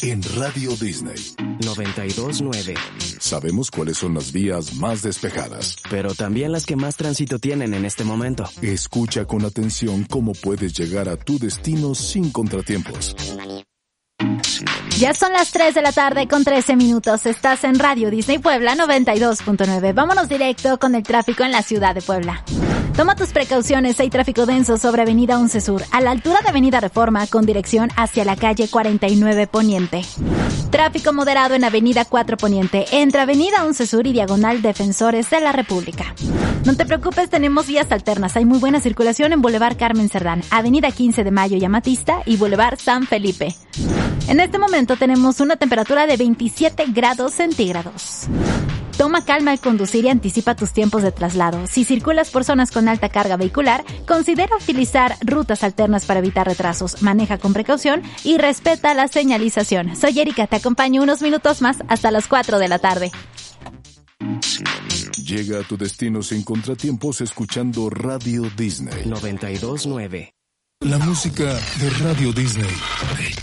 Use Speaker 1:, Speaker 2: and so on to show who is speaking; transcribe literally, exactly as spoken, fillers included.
Speaker 1: en Radio Disney
Speaker 2: noventa y dos punto nueve.
Speaker 1: Sabemos cuáles son las vías más despejadas,
Speaker 2: pero también las que más tránsito tienen en este momento.
Speaker 1: Escucha con atención cómo puedes llegar a tu destino sin contratiempos.
Speaker 3: Ya son las tres de la tarde con trece minutos. Estás en Radio Disney Puebla noventa y dos punto nueve. Vámonos directo con el tráfico en la ciudad de Puebla. Toma tus precauciones, hay tráfico denso sobre Avenida once Sur, a la altura de Avenida Reforma, con dirección hacia la calle cuarenta y nueve Poniente. Tráfico moderado en Avenida cuatro Poniente, entre Avenida once Sur y Diagonal Defensores de la República. No te preocupes, tenemos vías alternas, hay muy buena circulación en Boulevard Carmen Cerdán, Avenida quince de Mayo y Amatista y Boulevard San Felipe. En este momento tenemos una temperatura de veintisiete grados centígrados. Toma calma al conducir y anticipa tus tiempos de traslado. Si circulas por zonas con alta carga vehicular, considera utilizar rutas alternas para evitar retrasos. Maneja con precaución y respeta la señalización. Soy Erika, te acompaño unos minutos más hasta las cuatro de la tarde.
Speaker 1: Llega a tu destino sin contratiempos escuchando Radio Disney
Speaker 2: noventa y dos punto nueve.
Speaker 1: La música de Radio Disney.